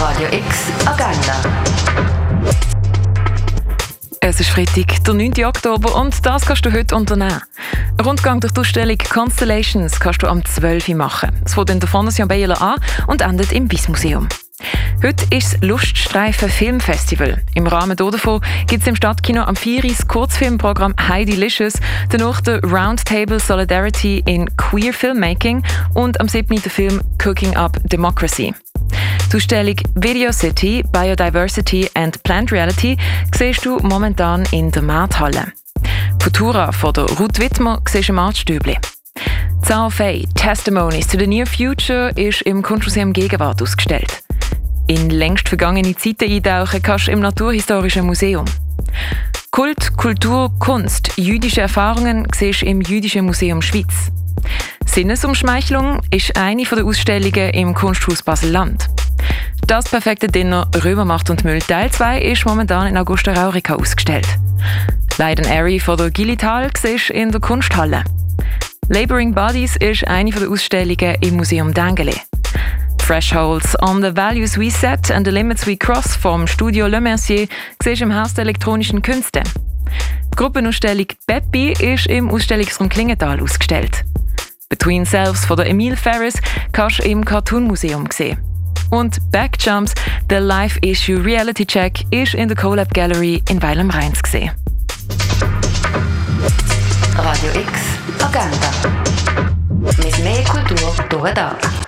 Radio X Agenda. Es ist Freitag, der 9. Oktober, und das kannst du heute unternehmen. Ein Rundgang durch die Ausstellung Constellations kannst du am 12. Uhr machen. Es fängt in der Fondation Bayerler an und endet im Wyss-Museum. Heute ist das Luststreifen Filmfestival. Im Rahmen davon gibt es im Stadtkino am 4. das Kurzfilmprogramm Heidilicious, danach der Roundtable Solidarity in Queer Filmmaking und am 7. der Film Cooking Up Democracy. Die Ausstellung Video City, Biodiversity and Plant Reality siehst du momentan in der Markthalle. Futura von der Ruth Wittmer siehst du im Artstübli. Zhao Fei, Testimonies to the Near Future, ist im Kunstmuseum Gegenwart ausgestellt. In längst vergangene Zeiten eintauchen kannst du im Naturhistorischen Museum. Kult, Kultur, Kunst, jüdische Erfahrungen siehst du im Jüdischen Museum Schweiz. Sinnesumschmeichelung ist eine der Ausstellungen im Kunsthaus Basel-Land. Das perfekte Dinner Römermacht und Müll Teil 2 ist momentan in Augusta Raurica ausgestellt. Light and Airy von der Gillital siehst du in der Kunsthalle. Laboring Bodies ist eine der Ausstellungen im Museum Dengeli. Thresholds on the Values We Set and the Limits We Cross vom Studio Le Mercier siehst du im Haus der elektronischen Künste. Die Gruppenausstellung Peppi ist im Ausstellungsraum Klingenthal ausgestellt. Between Selves von der Emile Ferris kannst du im Cartoon Museum sehen. Und Backjumps, der Live-Issue Reality Check, ist in der CoLab Gallery in Weil am Rhein zu sehen. Radio X Agenda. Mit mehr Kultur durch den Tag.